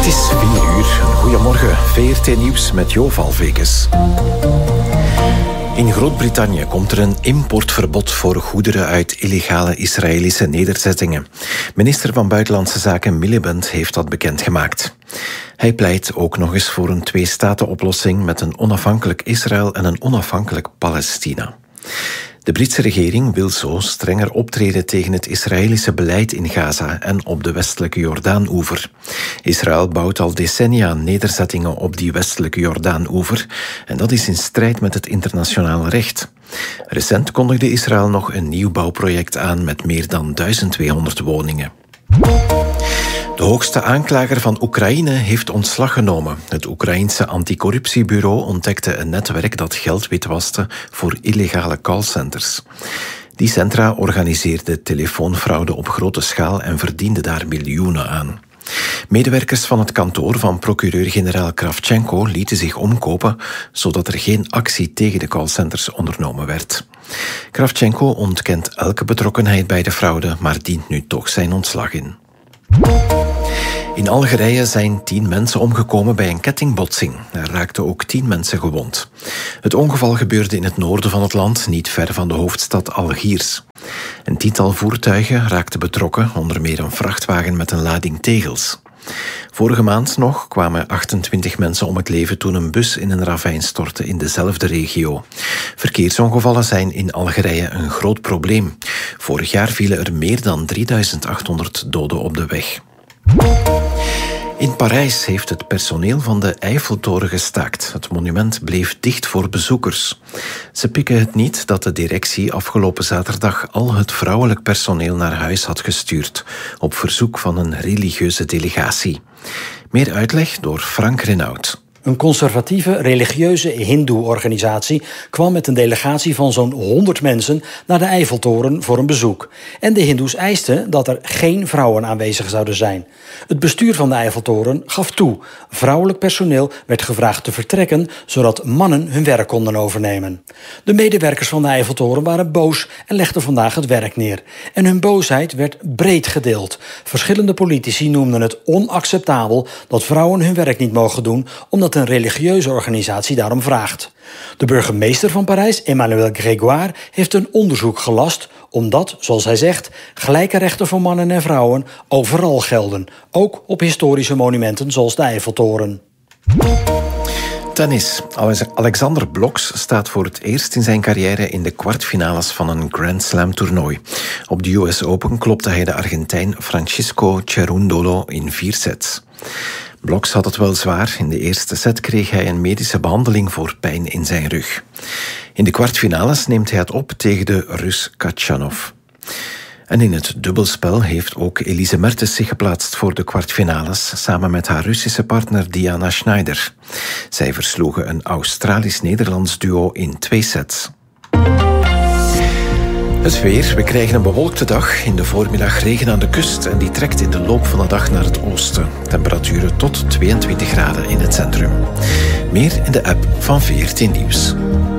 is 4 uur. Goedemorgen, VRT Nieuws met Jo Valvekes. In Groot-Brittannië komt er een importverbod voor goederen uit illegale Israëlische nederzettingen. Minister van Buitenlandse Zaken Miliband heeft dat bekendgemaakt. Hij pleit ook nog eens voor een twee-staten-oplossing met een onafhankelijk Israël en een onafhankelijk Palestina. De Britse regering wil zo strenger optreden tegen het Israëlische beleid in Gaza en op de westelijke Jordaan-oever. Israël bouwt al decennia nederzettingen op die westelijke Jordaan-oever en dat is in strijd met het internationaal recht. Recent kondigde Israël nog een nieuw bouwproject aan met meer dan 1200 woningen. De hoogste aanklager van Oekraïne heeft ontslag genomen. Het Oekraïense anticorruptiebureau ontdekte een netwerk dat geld witwaste voor illegale callcenters. Die centra organiseerden telefoonfraude op grote schaal en verdienden daar miljoenen aan. Medewerkers van het kantoor van procureur-generaal Kravchenko lieten zich omkopen, zodat er geen actie tegen de callcenters ondernomen werd. Kravchenko ontkent elke betrokkenheid bij de fraude, maar dient nu toch zijn ontslag in. In Algerije zijn 10 mensen omgekomen bij een kettingbotsing. Er raakten ook 10 mensen gewond. Het ongeval gebeurde in het noorden van het land, niet ver van de hoofdstad Algiers. Een 10-tal voertuigen raakten betrokken, onder meer een vrachtwagen met een lading tegels. Vorige maand nog kwamen 28 mensen om het leven toen een bus in een ravijn stortte in dezelfde regio. Verkeersongevallen zijn in Algerije een groot probleem. Vorig jaar vielen er meer dan 3800 doden op de weg. In Parijs heeft het personeel van de Eiffeltoren gestaakt. Het monument bleef dicht voor bezoekers. Ze pikken het niet dat de directie afgelopen zaterdag al het vrouwelijk personeel naar huis had gestuurd, op verzoek van een religieuze delegatie. Meer uitleg door Frank Renaud. Een conservatieve, religieuze hindoe-organisatie kwam met een delegatie van zo'n 100 mensen naar de Eiffeltoren voor een bezoek. En de hindoes eisten dat er geen vrouwen aanwezig zouden zijn. Het bestuur van de Eiffeltoren gaf toe. Vrouwelijk personeel werd gevraagd te vertrekken, zodat mannen hun werk konden overnemen. De medewerkers van de Eiffeltoren waren boos en legden vandaag het werk neer. En hun boosheid werd breed gedeeld. Verschillende politici noemden het onacceptabel dat vrouwen hun werk niet mogen doen, omdat een religieuze organisatie daarom vraagt. De burgemeester van Parijs, Emmanuel Grégoire, heeft een onderzoek gelast omdat, zoals hij zegt, gelijke rechten voor mannen en vrouwen overal gelden, ook op historische monumenten zoals de Eiffeltoren. Tennis. Alexander Bloks staat voor het eerst in zijn carrière in de kwartfinales van een Grand Slam toernooi. Op de US Open klopte hij de Argentijn Francisco Cerundolo in 4 sets. Bloks had het wel zwaar. In de eerste set kreeg hij een medische behandeling voor pijn in zijn rug. In de kwartfinales neemt hij het op tegen de Rus Khachanov. En in het dubbelspel heeft ook Elise Mertens zich geplaatst voor de kwartfinales, samen met haar Russische partner Diana Schneider. Zij versloegen een Australisch-Nederlands duo in 2 sets. Het weer. We krijgen een bewolkte dag. In de voormiddag regen aan de kust en die trekt in de loop van de dag naar het oosten. Temperaturen tot 22 graden in het centrum. Meer in de app van VRT Nieuws.